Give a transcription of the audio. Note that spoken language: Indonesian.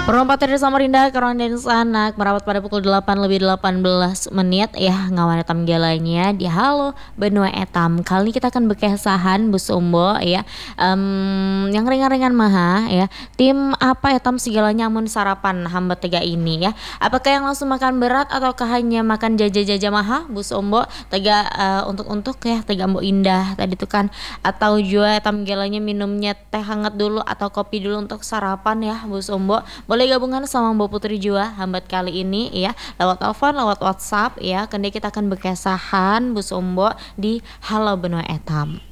Perompak dari Samarinda ke dan Sanak merapat pada pukul 8 lebih 18 menit ya ngawan etam galanya di Halo Benua Etam. Kali ini kita akan bekesahan Bu Sumbo ya. Yang ringan-ringan maha ya. Tim apa etam segalanya amun sarapan hamba tega ini ya. Apakah yang langsung makan berat ataukah hanya makan jaja-jaja maha Bu Sumbo tega untuk ya tega Mbok Indah tadi tuh kan, atau juga etam galanya minumnya teh hangat dulu atau kopi dulu untuk sarapan ya Bu Sumbo. Boleh gabungan sama Mbak Putri Jua hambat kali ini ya lewat telepon, lewat WhatsApp ya. Kemudian kita akan bekesahan Bu Sombo di Halo Benua Etam.